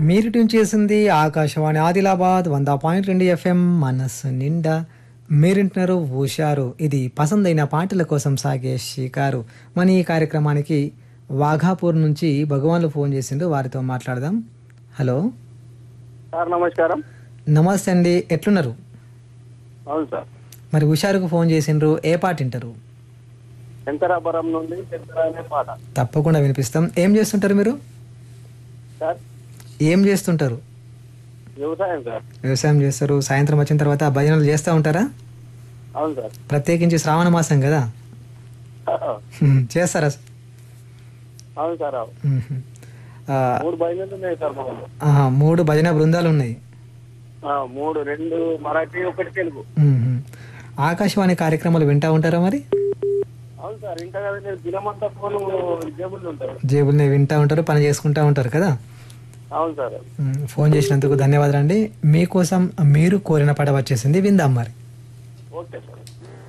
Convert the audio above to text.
మీరు ట్యూన్ చేసింది ఆకాశవాణి ఆదిలాబాద్ 100.2 ఎఫ్ఎం మనస్సు నిండా. మీరింటున్నారు హుషారు. ఇది పసందైన పాటల కోసం సాగే షికారు. మన ఈ కార్యక్రమానికి వాఘాపూర్ నుంచి భగవాన్లు ఫోన్ చేసిండు, వారితో మాట్లాడదాం. హలో సార్ నమస్కారం. నమస్తే అండి, ఎట్లున్నారు? అవును సార్. మరి హుషారుకు ఫోన్ చేసిండ్రు, ఏ పాట వింటారు? శంకరాపురం నుండి శంకర అనే పాట. తప్పకుండా వినిపిస్తాం. ఏం చేస్తుంటారు మీరు? సార్ ఏం చేస్తుంటారు? వ్యవసాయం సార్. వ్యవసాయం చేస్తారు. సాయంత్రం వచ్చిన తర్వాత భజనలు చేస్తూ ఉంటారా? అవును సార్. ప్రత్యేకించి శ్రావణ మాసం కదా, చేస్తారా? అవును సార్. అవును. ఆ, 3 భజనలు ఉన్నాయి సార్ మాకు. 3 భజన బృందాలు ఉన్నాయి. 2 మరాఠీ, 1 తెలుగు. ఆకాశవాణి కార్యక్రమాలు వింటా ఉంటారా మరి? అవును సార్. ఇంకా కదా నేను దినమంతా ఫోన్ జేబుల్లో ఉంటారు. జేబుల్ని వింటా ఉంటారు, పని చేసుకుంటా ఉంటారు కదా. అవును సార్. ఫోన్ చేసినందుకు ధన్యవాదాలు అండి. మీకోసం మీరు కోరిన పాట వచ్చేసింది, విందాం మరి. Okay sir.